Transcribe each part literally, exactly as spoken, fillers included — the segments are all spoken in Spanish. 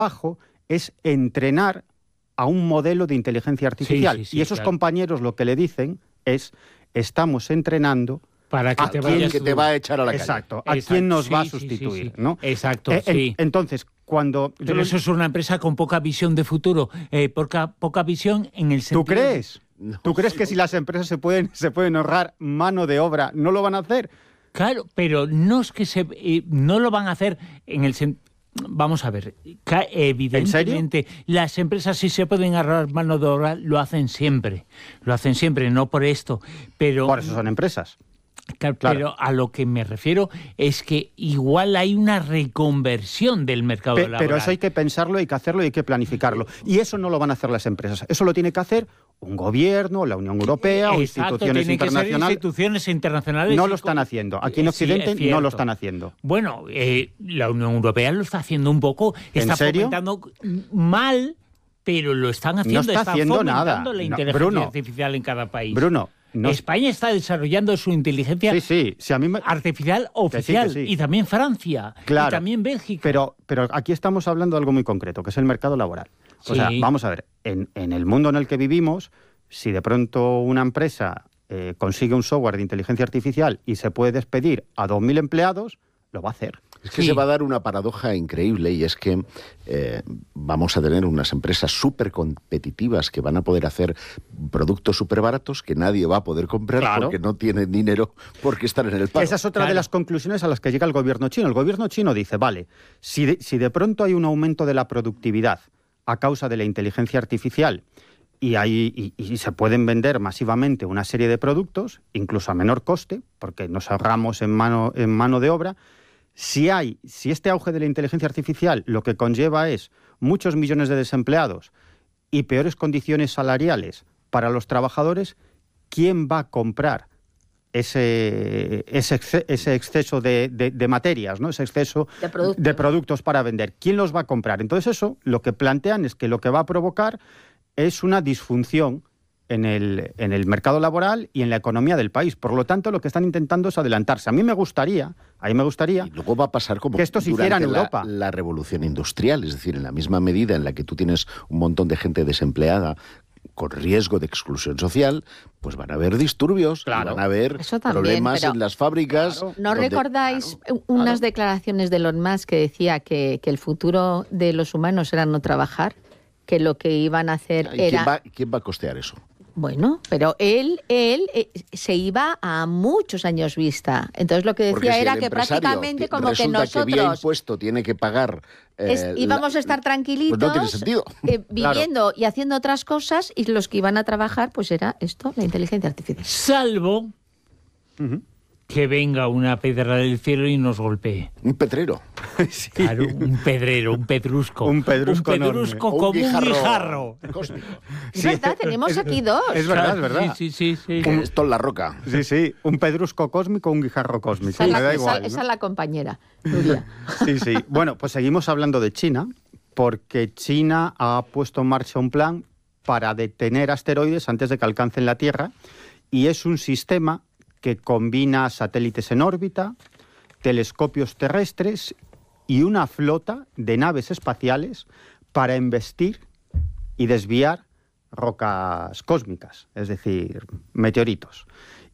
trabajo es entrenar a un modelo de inteligencia artificial. Sí, sí, sí, y esos claro. compañeros lo que le dicen es, estamos entrenando para que a te quién vayas que tú. te va a echar a la calle. Exacto, a Exacto, quién nos sí, va a sí, sí, sustituir, sí. ¿no? Exacto, Eh, en- sí. Entonces, cuando... yo Pero lo- eso es una empresa con poca visión de futuro, eh, poca, poca visión en el sentido... ¿Tú crees? No, ¿Tú crees sí. que si las empresas se pueden, se pueden ahorrar mano de obra, no lo van a hacer? Claro, pero no es que se... eh, no lo van a hacer en el sentido... Vamos a ver, ca- evidentemente las empresas si se pueden ahorrar mano de obra lo hacen siempre, lo hacen siempre, no por esto, pero... Por eso son empresas. Claro, Claro. Pero a lo que me refiero es que igual hay una reconversión del mercado Pe- laboral. pero eso hay que pensarlo, hay que hacerlo y hay que planificarlo. Y eso no lo van a hacer las empresas. Eso lo tiene que hacer un gobierno, la Unión Europea o Exacto, instituciones tienen que ser internacionales. instituciones internacionales. No y lo co- están haciendo. Aquí en Sí, Occidente es no cierto. lo están haciendo. Bueno, eh, la Unión Europea lo está haciendo un poco, ¿En está serio? fomentando mal, pero lo están haciendo, está están haciendo fomentando nada. la No, inteligencia Bruno, artificial en cada país. Bruno, no... España está desarrollando su inteligencia Sí, sí, si a mí me... artificial oficial, sí. y también Francia, Claro. y también Bélgica. Pero, pero aquí estamos hablando de algo muy concreto, que es el mercado laboral. O Sí. sea, vamos a ver, en, en el mundo en el que vivimos, si de pronto una empresa eh, consigue un software de inteligencia artificial y se puede despedir a dos mil empleados, lo va a hacer. Es que Sí. se va a dar una paradoja increíble y es que eh, vamos a tener unas empresas súper competitivas que van a poder hacer productos súper baratos que nadie va a poder comprar Claro. porque no tienen dinero porque están en el paro. Esa es otra Claro. de las conclusiones a las que llega el gobierno chino. El gobierno chino dice, vale, si de, si de pronto hay un aumento de la productividad a causa de la inteligencia artificial y, hay, y, y se pueden vender masivamente una serie de productos, incluso a menor coste, porque nos ahorramos en mano, en mano de obra, si hay, si este auge de la inteligencia artificial lo que conlleva es muchos millones de desempleados y peores condiciones salariales para los trabajadores, ¿quién va a comprar ese, ese, exce- ese exceso de, de- de materias, ¿no? Ese exceso De productos. de productos para vender? ¿Quién los va a comprar? Entonces eso lo que plantean es que lo que va a provocar es una disfunción en el, en el mercado laboral y en la economía del país. Por lo tanto, lo que están intentando es adelantarse. A mí me gustaría, a mí me gustaría... Y luego va a pasar como que esto se hiciera en durante la- Europa. La, revolución industrial, es decir, en la misma medida en la que tú tienes un montón de gente desempleada con riesgo de exclusión social, pues van a haber disturbios, y Claro. van a haber Eso también, problemas pero- en las fábricas. Claro. ¿No donde- recordáis claro, unas claro. declaraciones de Elon Musk que decía que, que el futuro de los humanos era no trabajar? Que lo que iban a hacer ¿Y era... quién va, quién va a costear eso? Bueno, pero él, él eh, se iba a muchos años vista. Entonces lo que Porque decía si era el que empresario prácticamente ti- como que resulta que vía nosotros impuesto tiene que pagar... eh, es- íbamos la- a estar tranquilitos, Pues no tiene sentido. eh, viviendo y haciendo otras cosas, y los que iban a trabajar pues era esto, la inteligencia artificial. Salvo Ujú. que venga una piedra del cielo y nos golpee. Un petrero. Sí. Claro, un pedrero, un pedrusco. Un pedrusco Un pedrusco O un como un guijarro guijarro. cósmico. Es Sí, verdad, tenemos es- aquí dos. es verdad, Claro, es verdad. Sí, sí, sí. sí. Esto es la roca. Sí, sí, un pedrusco cósmico o un guijarro cósmico, Esa es, me la, da esa- igual. esa ¿no? es la compañera, Nuria. Sí, sí. Bueno, pues seguimos hablando de China, porque China ha puesto en marcha un plan para detener asteroides antes de que alcancen la Tierra, y es un sistema que combina satélites en órbita, telescopios terrestres y una flota de naves espaciales para embestir y desviar rocas cósmicas, es decir, meteoritos.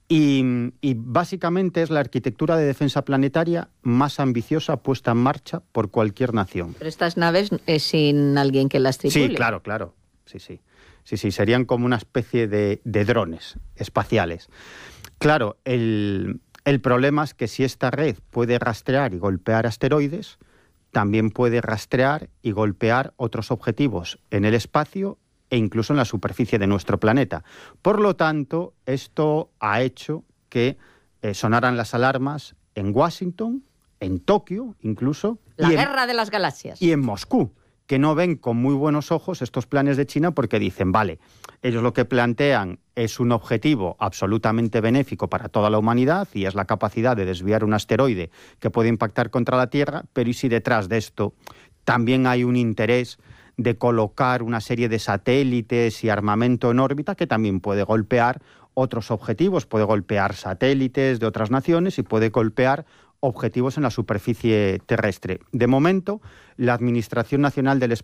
Y, y básicamente es la arquitectura de defensa planetaria más ambiciosa puesta en marcha por cualquier nación. Pero estas naves es sin alguien que las tripule. Sí, claro, claro. Sí, sí. Sí, sí, serían como una especie de, de drones espaciales. Claro, el, el problema es que si esta red puede rastrear y golpear asteroides, también puede rastrear y golpear otros objetivos en el espacio e incluso en la superficie de nuestro planeta. Por lo tanto, esto ha hecho que eh, sonaran las alarmas en Washington, en Tokio incluso, La y en- guerra de las galaxias. y en Moscú, que no ven con muy buenos ojos estos planes de China porque dicen, vale, ellos lo que plantean es un objetivo absolutamente benéfico para toda la humanidad y es la capacidad de desviar un asteroide que puede impactar contra la Tierra, pero ¿y si detrás de esto también hay un interés de colocar una serie de satélites y armamento en órbita que también puede golpear otros objetivos? Puede golpear satélites de otras naciones y puede golpear objetivos en la superficie terrestre. De momento, la Administración Nacional del Espacio